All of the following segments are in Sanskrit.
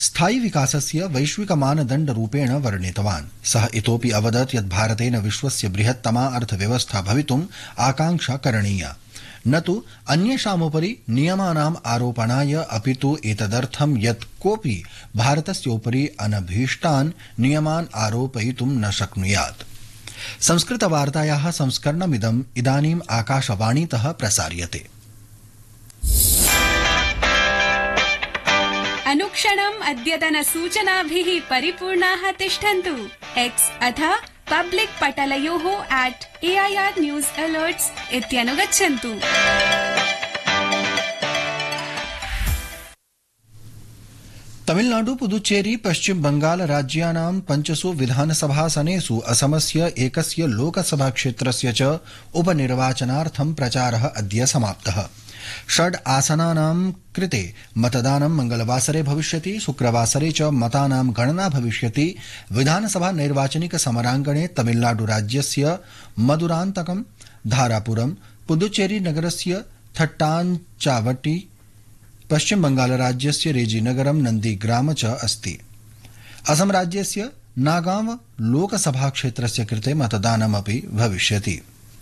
स्थायि विकासस्य वैश्विक मानदण्डरूपेण वर्णितवान्। सः इतोपि अवदत् यत् भारतेन विश्वस्य बृहत्तमा अर्थव्यवस्था भवितुम् आकांक्षा करणीया, न तु अन्येषामुपरि नियमानाम् आरोपणाय, अपि तु एतदर्थं यत् कोऽपि भारतस्योपरि अनभीष्टान् नियमान् आरोपयितुं न शक्नुयात्। संस्कृतवार्तायाः संस्करणमिदम् इदानीम् आकाशवाणीतः प्रसार्यते। अनुक्षणम् अद्यतनसूचनाभिः परिपूर्णाः तिष्ठन्तु। एक्स् अथ public पटलयोः @AIR News Alerts इत्यनुगच्छन्तु। Tamil Nadu, Puducherry, पश्चिम बंगाल राज्यानां 5 विधानसभासनेषु असमस्य एकस्य लोकसभा क्षेत्रस्य च उपनिर्वाचनार्थं प्रचारः अद्य समाप्तः। 6 आसनानां कृते मतदानं मंगलवासरे भविष्यति। शुक्रवासरे च मतानां गणना भविष्यति। विधानसभा नैर्वाचनिक समराङ्गणे तमिलनाडु राज्यस्य मदुरान्तकं, धारापुरं, पुदुच्चेरी नगरस्य थट्टाञ्चावटी, पश्चिम बंगाल राज्यस्य रेजीनगरं, नन्दीग्राम च अस्ति। असम राज्यस्य नागांव लोकसभा क्षेत्रस्य कृते मतदानमपि भविष्यति।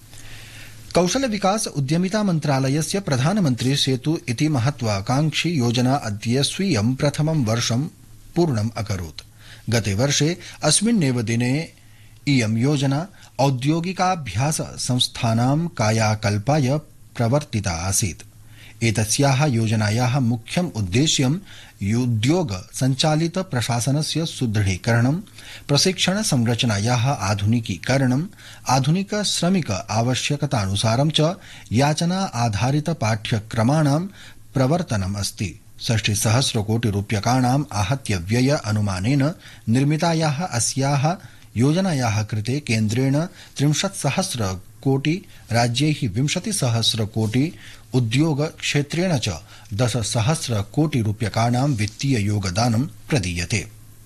कौशल विकास उद्यमिता मन्त्रालयस्य प्रधानमन्त्री सेतु इति महत्वाकांक्षी योजना अद्य स्वीयं प्रथमं वर्षं पूर्णम् अकरोत्। गते वर्षे अस्मिन्नेव दिने इयं योजना औद्योगिकाभ्यास संस्थानां कायाकल्पाय प्रवर्तिता आसीत्। एतस्याः योजनायाः मुख्यम् उद्देश्यम् उद्योग संचालित प्रशासनस्य सुदृढीकरणं, प्रशिक्षण संरचनायाः आधुनिकीकरणं, आधुनिक श्रमिक आवश्यकतानुसारं च याचना आधारित पाठ्यक्रमाणां प्रवर्तनम् अस्ति। 60,000 कोटि रूप्यकाणाम् आहत्य व्यय अनुमानेन निर्मितायाः अस्याः योजनायाः कृते केन्द्रेण 30,000 कोटि, राज्यैः 20,000 कोटि, उद्योग क्षेत्रेण च 10,000 कोटि रूप्यकाणां वित्तीय योगदानं प्रदीयते।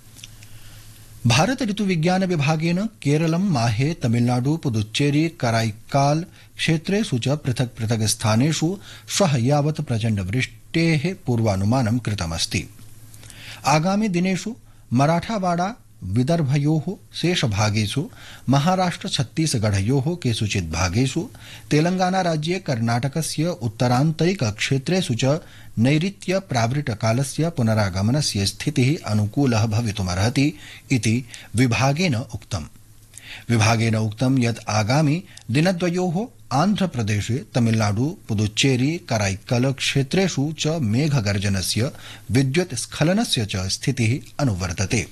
भारत ऋतुविज्ञान विभागेन केरलं, माहे, तमिलनाडु, पुदुच्चेरी, कराईकाल क्षेत्रेषु च पृथक् पृथक् स्थानेषु श्वः यावत् प्रचण्डवृष्टेः पूर्वानुमानं कृतमस्ति। आगामि दिनेषु मराठावाड़ा विदर्भयोः शेषभागेषु, महाराष्ट्र छत्तीसगढ़योः केषुचित् भागेषु, तेलंगाना राज्ये कर्णाटकस्य उत्तरान्तरिक क्षेत्रेषु च नैऋत्य प्रावृट्कालस्य पुनरागमनस्य स्थितिः अनुकूलः भवितुमर्हति इति विभागेन उक्तम्। विभागेन उक्तं यत् आगामि दिनद्वयोः आन्ध्रप्रदेशे, तमिलनाडु, पुदुच्चेरी, कराईकल क्षेत्रेषु च मेघगर्जनस्य, विद्युत् स्खलनस्य च स्थितिः अनुवर्तते।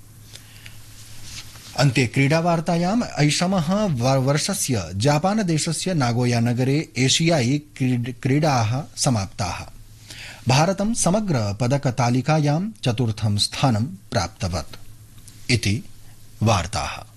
अन्ते क्रीडावार्तायाम् ऐषमः वर्षस्य जापान देशस्य नागोया नगरे एशियाई क्रीडाः समाप्ताः। भारतं समग्र पदकतालिकायां 4थं स्थानं प्राप्तवत् इति वार्ताः।